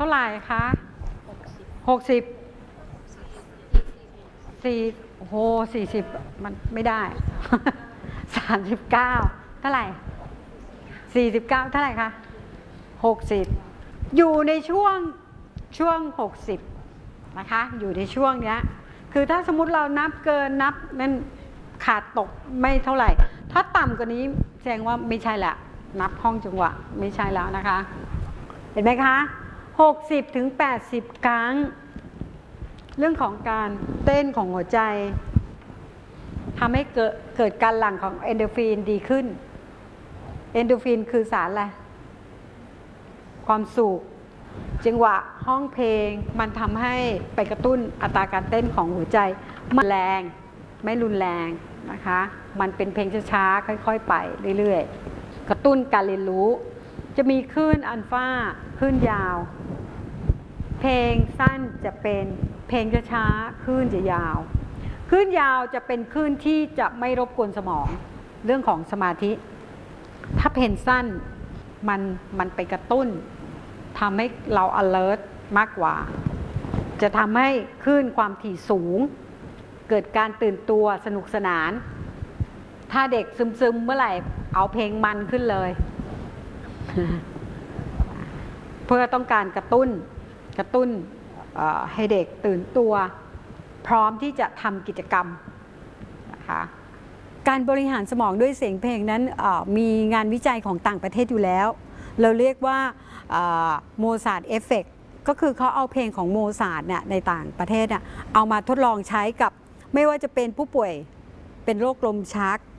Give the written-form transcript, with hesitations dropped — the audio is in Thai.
ท่าไหร่คะ60 4โอ้โห40มันไม่ได้ 39เท่าไหร่49เท่าไหร่คะ60อยู่ในช่วง60นะคะอยู่ในช่วงเนี้ยคือถ้าสมมุติเรานับเกินนับนั่นขาดตกไม่เท่าไหร่ถ้าต่ำกว่านี้แสดงว่าไม่ใช่ละนับห้องจังหวะไม่ใช่แล้วนะคะเห็นไหมคะ60 ถึง 80 ครั้งเรื่องของการเต้นของหัวใจทำให้เกิดการหลั่งของเอนโดรฟินดีขึ้นเอนโดรฟินคือสารอะไรความสุขจังหวะห้องเพลงมันทำให้ไปกระตุ้นอัตราการเต้นของหัวใจไม่แรงไม่รุนแรงนะคะมันเป็นเพลงช้าๆค่อยๆไปเรื่อยๆกระตุ้นการเรียนรู้จะมีคลื่นอัลฟาคลื่นยาวเพลงสั้นจะเป็นเพลงช้าๆคลื่นจะยาวคลื่นยาวจะเป็นคลื่นที่จะไม่รบกวนสมองเรื่องของสมาธิถ้าเพลงสั้นมันไปกระตุ้นทำให้เรา alert มากกว่าจะทำให้คลื่นความถี่สูงเกิดการตื่นตัวสนุกสนานถ้าเด็กซึมๆเมื่อไหร่เอาเพลงมันขึ้นเลย เพื่อต้องการกระตุ้นให้เด็กตื่นตัวพร้อมที่จะทำกิจกรรมนะคะการบริหารสมองด้วยเสียงเพลงนั้นมีงานวิจัยของต่างประเทศอยู่แล้วเราเรียกว่าโมซาร์ทเอฟเฟกต์ก็คือเขาเอาเพลงของโมซาร์ทเนี่ยในต่างประเทศเอามาทดลองใช้กับไม่ว่าจะเป็นผู้ป่วยเป็นโรคลมชัก